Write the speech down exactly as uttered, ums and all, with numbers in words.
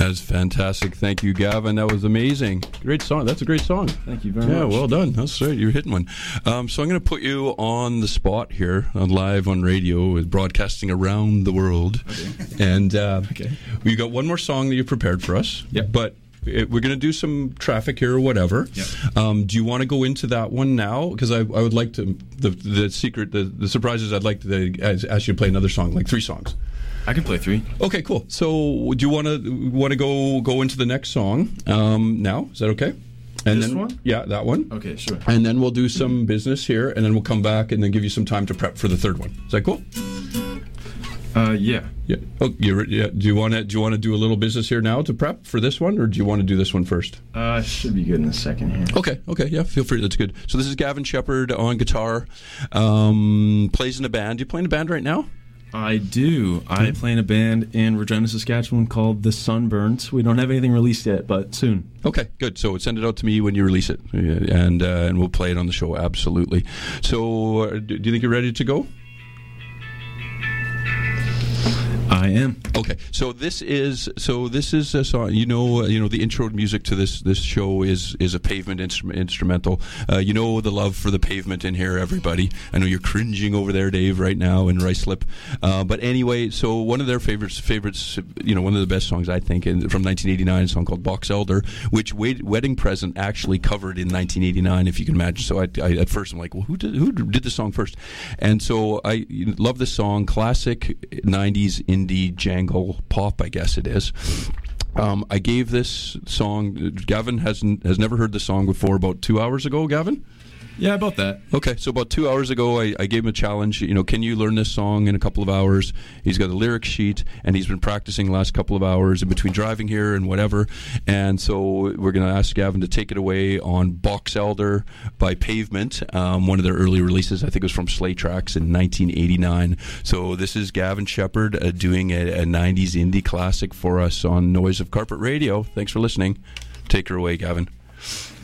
That's fantastic. Thank you, Gavin. That was amazing. Great song. That's a great song. Thank you very yeah, much. Yeah, well done. That's right. You're hitting one. Um, so I'm going to put you on the spot here, on live on radio, with broadcasting around the world. Okay. And uh, okay. we got one more song that you prepared for us. Yeah. But it, we're going to do some traffic here or whatever. Yeah. Um, do you want to go into that one now? Because I, I would like to. The the secret, the, the surprises. I'd like to ask you to play another song, like three songs. I can play three. Okay, cool. So, do you want to want to go go into the next song um, now? Is that okay? And this then, one? Yeah, that one. Okay, sure. And then we'll do some business here, and then we'll come back and then give you some time to prep for the third one. Is that cool? Uh, yeah. Yeah. Oh, you're, yeah. Do you want to do you want to do a little business here now to prep for this one, or do you want to do this one first? Uh, should be good in a second here. Okay. Okay. Yeah. Feel free. That's good. So this is Gavin Shepherd on guitar. Um, plays in a band. Do you play in a band right now? I do. I play in a band in Regina, Saskatchewan called The Sunburns. We don't have anything released yet, but soon. Okay, good. So send it out to me when you release it, and uh, and we'll play it on the show. Absolutely. So, uh, do you think you're ready to go? I am. Okay, so this is so this is a song. You know, uh, you know the intro music to this this show is is a Pavement instru- instrumental. Uh, you know the love for the Pavement in here, everybody. I know you're cringing over there, Dave, right now in Ricelip. Uh, but anyway, so one of their favorites, favorites, you know, one of the best songs I think in, from nineteen eighty-nine, a song called Box Elder, which Wed- Wedding Present actually covered in nineteen eighty-nine, if you can imagine. So I, I at first I'm like, well, who did who did the song first? And so I love this song, classic nineties indie jangle pop, I guess it is. Um, I gave this song. Gavin has has never heard the song before. About two hours ago, Gavin. Yeah, about that. Okay, so about two hours ago, I, I gave him a challenge. You know, can you learn this song in a couple of hours? He's got a lyric sheet, and he's been practicing the last couple of hours in between driving here and whatever. And so we're going to ask Gavin to take it away on Box Elder by Pavement, um, one of their early releases. I think it was from Slay Tracks in nineteen eighty-nine. So this is Gavin Shepherd uh, doing a, a nineties indie classic for us on Noise of Carpet Radio. Thanks for listening. Take her away, Gavin.